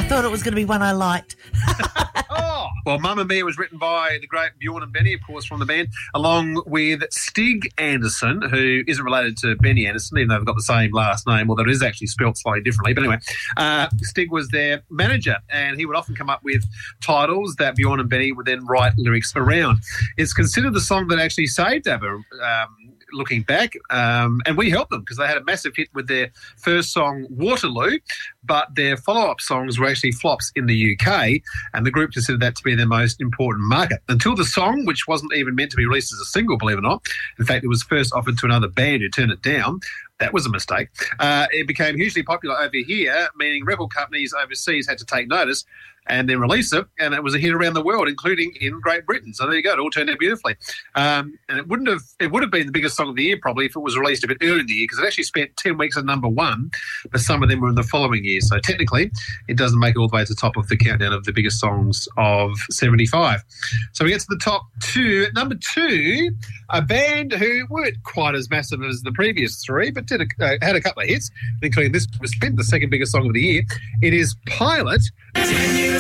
thought it was going to be one I liked. Oh, well, Mamma Mia was written by the great Bjorn and Benny, of course, from the band, along with Stig Anderson, who isn't related to Benny Anderson, even though they've got the same last name, although it is actually spelt slightly differently. But anyway, Stig was their manager, and he would often come up with titles that Bjorn and Benny would then write lyrics around. It's considered the song that actually saved ABBA, looking back, and we helped them because they had a massive hit with their first song, Waterloo, but their follow-up songs were actually flops in the UK, and the group considered that to be their most important market. Until the song, which wasn't even meant to be released as a single, believe it or not, in fact, it was first offered to another band who turned it down. That was a mistake. It became hugely popular over here, meaning record companies overseas had to take notice and then release it, and it was a hit around the world, including in Great Britain. So there you go, it all turned out beautifully. And it would have been the biggest song of the year probably if it was released a bit earlier in the year, because it actually spent 10 weeks at number one, but some of them were in the following year. So technically, it doesn't make it all the way to the top of the countdown of the biggest songs of 75. So we get to the top two. Number two, a band who weren't quite as massive as the previous three, but had a couple of hits, including this was the second biggest song of the year. It is Pilot.